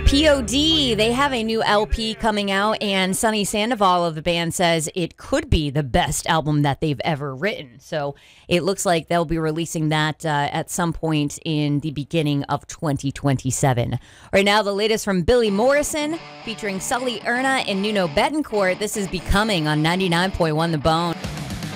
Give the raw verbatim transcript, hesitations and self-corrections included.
P O D, they have a new L P coming out, and Sonny Sandoval of the band says it could be the best album that they've ever written. So it looks like they'll be releasing that uh, at some point in the beginning of twenty twenty-seven. Right now, the latest from Billy Morrison, featuring Sully Erna and Nuno Betancourt. This is Becoming on ninety-nine point one The Bone.